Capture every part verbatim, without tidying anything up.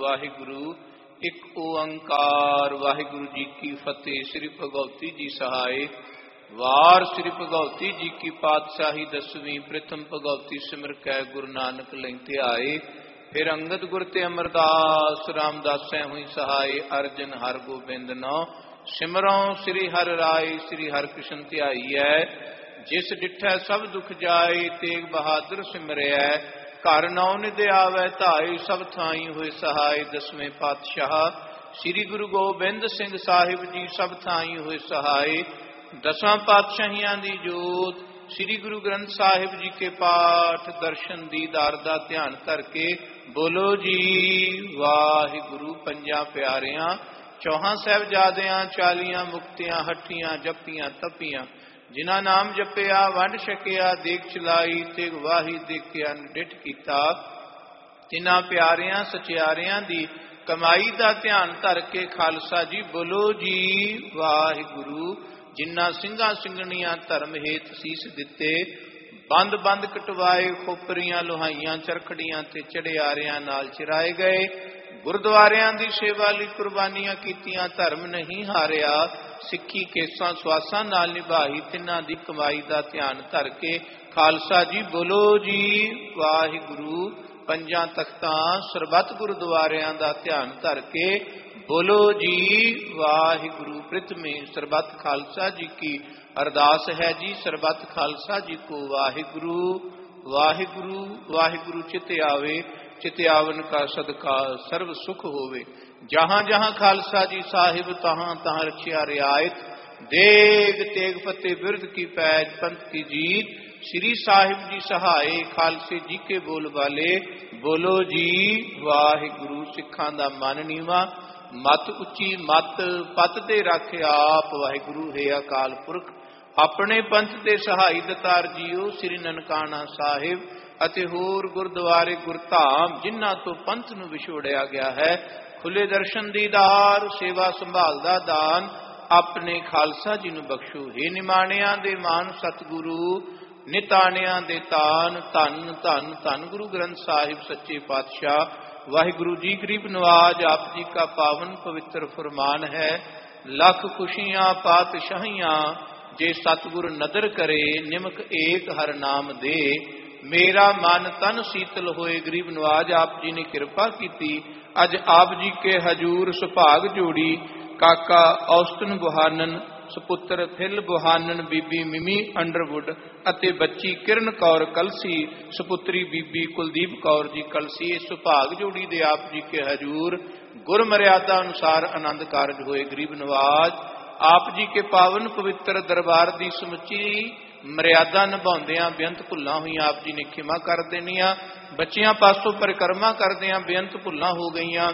वाहिगुरु एक ओंकार। वाहिगुरु जी की फतेह। श्री भगवती जी सहाय। वार श्री भगवती जी की पातशाही दसवीं। प्रथम भगवती सिमर कै गुरु नानक लेंते आए। फिर अंगद गुर ते अमरदास रामदास हुई सहाय। अर्जन हर गोबिंद नौ सिमरों श्री हर राय। श्री हर कृष्ण ध्याई है जिस डिठै सब दुख जाए। तेग बहादुर सिमरै घर नौ निध आवै धाई। सब थाई हुए सहाय। दसवें पातशाह श्री गुरु गोबिंद सिंह साहिब जी सब थाई हुए सहाय। दसां पातशाहियां दी जोत श्री गुरु ग्रंथ साहिब जी के पाठ दर्शन दीदार दा ध्यान करके बोलो जी वाहिगुरु। पंजा प्यारियां चौहां साहिबजादियां चालियां मुक्तियां हठियां जपियां तपियां जिन्हां नाम जपिया वंड छकिया देख चलाई। ते वाही देखिया निडिठ कीता। तिन्हां प्यारियां सचियारियां दी कमाई दा ध्यान धर के खालसा जी बोलो जी वाहिगुरु। जिन्हां ਸਿੰਘਾਂ ਸਿੰਘਣੀਆਂ धर्म हेत सीस दिते बंद बंद कटवाए। खोपरियां लोहाइयां चरखड़ियां ते चढ़ियारियां नाल चिराए गए। गुरुद्वारियां दी सेवा लई कुर्बानियां कीतियां धर्म नहीं हारिया। सिक्खी केसां सुआसां नाल निभाई। तिन्हां दी कमाई दा ध्यान धर के खालसा जी बोलो जी वाहिगुरु। पंजां तख्तां सरबत गुरुद्वारियां दा ध्यान धर के बोलो जी वाहिगुरु। प्रथमे सरबत खालसा जी की अरदास है जी। सरबत खालसा जी को वाहिगुरु वाहिगुरु वाहिगुरु चित आवे। चित आवन का सदका सर्व सुख होवे। जहां जहां खालसा जी साहिब तहां तहां रखिया रियायत। देग तेग फतेह बिरद की पैज पंथ की जीत। श्री साहिब जी सहाय खालसे जी के बोल वाले बोलो जी वाहिगुरु। सिखां दा मन नीवा मत उच्ची मत पत ते रख आप। वाहिगुरु है अकाल पुरख अपने पंथ दे सहाई दतार जीओ। श्री ननकाना साहिब ਅਤੇ ਹੋਰ ਗੁਰਦੁਆਰੇ ਗੁਰਧਾਮ ਜਿਨ੍ਹਾਂ ਤੋਂ ਪੰਥ ਨੂੰ ਵਿਛੋੜਿਆ ਗਿਆ ਹੈ। ਖੁੱਲੇ ਦਰਸ਼ਨ ਦੀਦਾਰ ਸੇਵਾ ਸੰਭਾਲ ਦਾ ਦਾਨ ਆਪਣੇ ਖਾਲਸਾ ਜੀ ਨੂੰ ਬਖਸ਼ੋ। हे ਨਿਮਾਣਿਆਂ ਦੇ ਮਾਨ ਸਤਿਗੁਰੂ ਨਿਤਾਣਿਆਂ ਦੇ ਤਾਨ। ਧੰਨ ਧੰਨ ਧੰਨ ਗੁਰੂ ਗ੍ਰੰਥ ਸਾਹਿਬ ਸੱਚੇ ਪਾਤਸ਼ਾਹ। ਵਾਹਿਗੁਰੂ ਜੀ ਗਰੀਬ ਨਵਾਜ ਆਪ ਜੀ का पावन पवित्र फरमान है। लख खुशियां पातशाहियां जे सतगुर नदर करे। निमक एक हर नाम दे मेरा मन तन शीतल होए। गरीब नवाज आप जी ने कृपा की। अज आप जी के हजूर सुभाग जोड़ी। काका औसतन बुहानन सुपुत्र थिल बुहानन बीबी मिमी अंडरवुड अते बच्ची किरण कौर कलसी सुपुत्री बीबी कुलदीप कौर जी कलसी। इस सुभाग जोड़ी दे आप जी के हजूर गुर मर्यादा अनुसार आनंद कारज होए। गरीब नवाज आप जी के पावन पवित्र दरबार की समुची मर्यादा निभाउंदियां बेअंत भुल्लां होईयां आप जी ने खिमा कर देनियां। बच्चियां पासों परिक्रमा करदियां बेअंत भुल्लां हो गईयां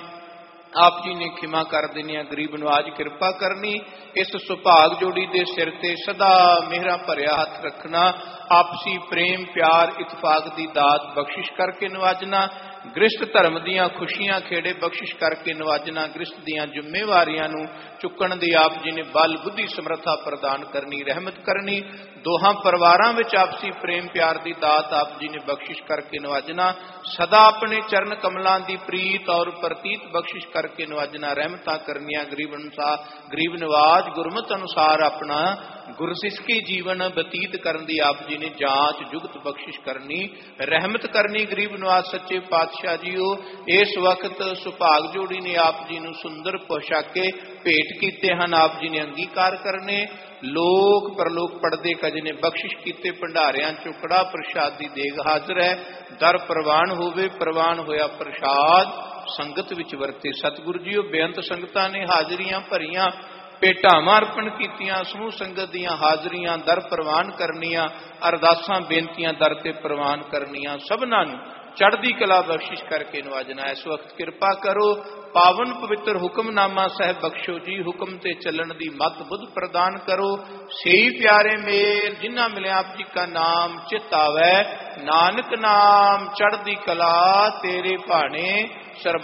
आप जी ने खिमा कर देनियां। गरीब नवाज कृपा करनी। इस सुभाग जोड़ी दे सिर ते सदा मेहरा भरिया हथ रखना। आपसी प्रेम प्यार इतफाक दी दात बख्शिश करके नवाजना। गृहस्थ धर्म दियां खुशियां खेड़े बख्शिश करके नवाजना। गृहस्थ दियां जिम्मेवारियां नूं चुकण दी आप जी ने बल बुद्धि समर्था प्रदान करनी रहमत करनी। दोहां परिवारां विच आपसी प्रेम प्यार दी दात आप जी ने बख्शिश करके नवाजना। सदा अपने चरण कमलां दी प्रीत और प्रतीत बख्शिश करके नवाजना। रहमतां करनियां। गरीब अनुसार गरीब नवाज गुरमत अनुसार अपना गुरसिसकी जीवन बतीत करन दी आप जी ने जांच जुगत बख्शिश करनी रहमत करनी। गरीब नवाज सच्चे पातशाह जीओ इस वक्त सुभाग जोड़ी ने आप जी नूं सुंदर पोशाके भेंट कीते हन। आप जी ने अंगीकार करने। लोक परलोक पढ़दे कज ने बख्शिश कीते। भंडारियां चुकड़ा प्रसाद दी देग हाजर है। दर प्रवान होवे प्रवान होया प्रसाद संगत विच वरते। सतगुरु जीओ बेअंत संगतां ने हाजरियां भरियां भेटावां अर्पण कीतियां। समूह संगत दियां हाजरियां दर प्रवान करनियां। अरदासां बेनतियां दर ते प्रवान करनियां। सबनां नूं चढ़दी कला बख्शिश करके नवाजना। इस वक्त कृपा करो पावन पवित्र हुक्मनामा साहब बख्शो जी। हुक्म ते चलन दी मत बुद्ध प्रदान करो। सेई प्यारे मेल जिन्हां मिले आप जी का नाम चित आवे। नानक नाम चढ़दी कला तेरे भाने।